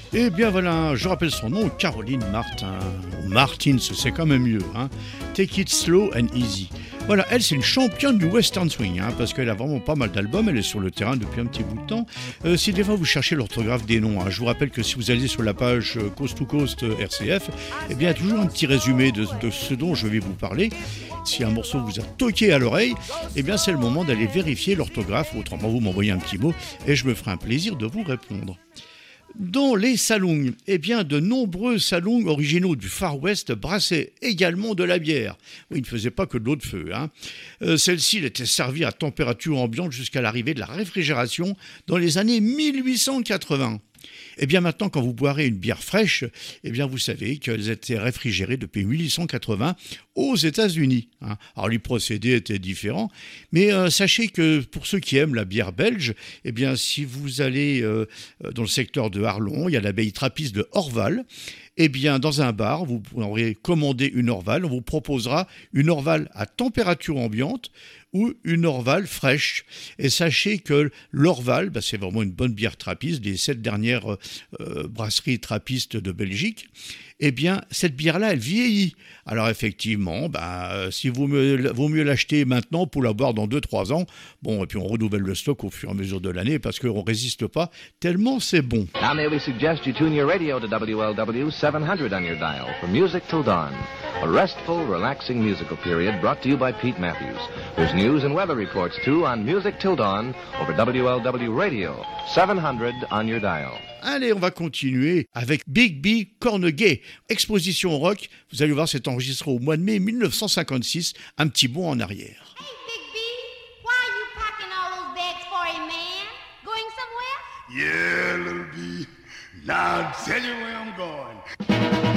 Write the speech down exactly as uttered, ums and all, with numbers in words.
Eh bien voilà, je rappelle son nom, Caroline Martin. Ou Martins, c'est quand même mieux. Hein. Take it slow and easy. Voilà, elle c'est une championne du western swing, hein, parce qu'elle a vraiment pas mal d'albums, elle est sur le terrain depuis un petit bout de temps. Euh, si des fois vous cherchez l'orthographe des noms, hein, je vous rappelle que si vous allez sur la page euh, Coast to Coast euh, R C F, eh bien il y a toujours un petit résumé de, de ce dont je vais vous parler. Si un morceau vous a toqué à l'oreille, eh bien c'est le moment d'aller vérifier l'orthographe, autrement vous m'envoyez un petit mot et je me ferai un plaisir de vous répondre. Dans les salongs, eh bien, de nombreux salongs originaux du Far West brassaient également de la bière. Oui, ils ne faisaient pas que de l'eau de feu. Hein. Euh, celle-ci elle était servie à température ambiante jusqu'à l'arrivée de la réfrigération dans les années mille huit cent quatre-vingts. Eh bien maintenant, quand vous boirez une bière fraîche, eh bien vous savez qu'elles étaient réfrigérées depuis mille huit cent quatre-vingts aux États-Unis. Hein. Alors les procédés étaient différents, mais euh, sachez que pour ceux qui aiment la bière belge, eh bien si vous allez euh, dans le secteur de Arlon, il y a l'abbaye trappiste de Orval. Eh bien, dans un bar, vous pourrez commander une Orval. On vous proposera une Orval à température ambiante ou une Orval fraîche. Et sachez que l'Orval, bah, c'est vraiment une bonne bière trappiste, des sept dernières euh, brasseries trappistes de Belgique. Eh bien, cette bière-là, elle vieillit. Alors effectivement, bah, si vous me, vaut mieux l'acheter maintenant pour la boire dans deux trois ans. Bon, et puis on renouvelle le stock au fur et à mesure de l'année parce qu'on ne résiste pas tellement c'est bon. Now may we suggest you tune your radio to W L W seven hundred on your dial for Music Till Dawn, a restful, relaxing musical period brought to you by Pete Matthews. There's news and weather reports too on Music Till Dawn over W L W Radio, seven hundred on your dial. Allez, on va continuer avec Big B Cornegay. Exposition rock, vous allez voir, c'est enregistré au mois de mai mille neuf cent cinquante-six, un petit bond en arrière. Hey, Big B, why are you packing all those bags for a man? Going somewhere? Yeah, little B. Now I'll tell you where I'm going.